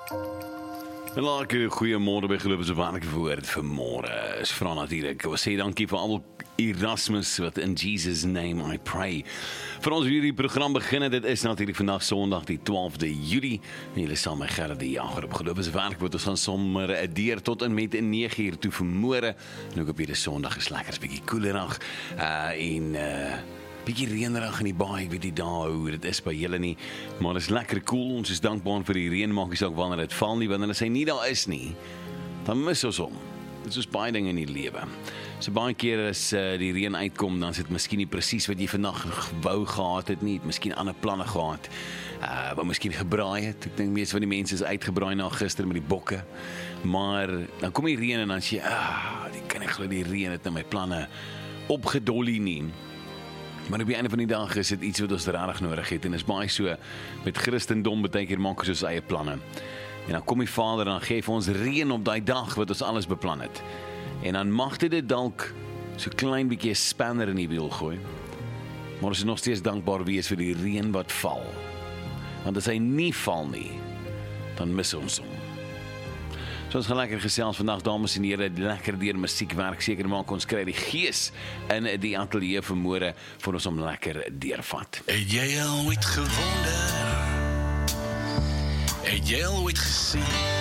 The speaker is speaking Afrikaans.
Lekker goeiemôre by Geloof is 'n wonderlike woord vir môre. Is vra natuurlik. Ek wil sê dankie vir al Erasmus wat in Jesus name I pray. Vir ons hierdie program begin, dit is natuurlik vandag Sondag die 12de Julie. En julle saam met Gerard die Jager op Geloof is 'n wonderlike woord. Ons gaan sommer deur tot en met 9:00 toe vir môre. En ook op hierdie Sondag is lekker 'n bietjie koelerig bietjie reënerig in die baai, ek weet nie daar hoe dit is by julle nie, maar dit is lekker cool, ons is dankbaar vir die reën, maak nie saak wanneer dit val nie, wanneer hy nie daar is nie, dan mis ons hom. Dit is soos baie dinge in die lewe. So baie keer as die reën uitkom, dan is dit miskien nie presies wat jy vandag wou gehad het nie, het miskien ander planne gehad, wat miskien gebraai het. Ek dink meeste van die mense is uitgebraai na gister met die bokke, maar dan kom die reën en dan sê jy, die kan ek glo die reën het in my planne opgedolly nie. Maar op die einde van die dag is dit iets wat ons regtig nodig het, en is baie so, met Christendom baie keer maak ons eie planne. En dan kom die Vader en dan gee vir ons reën op daai dag wat ons alles beplan het. En dan mag dit dalk so klein bietjie 'n spanner in die wiel gooi. Maar ons is nog steeds dankbaar wees vir die reën wat val. Want as hy nie val nie, dan mis ons hom. So ons gaan lekker gesels vandag, dames en here, lekker deur musiekwerk, seker maak ons kry die gees in die ateljee vanmôre vir ons om lekker deurvat. Het jy al ooit gewonder? Het jy al ooit gesien?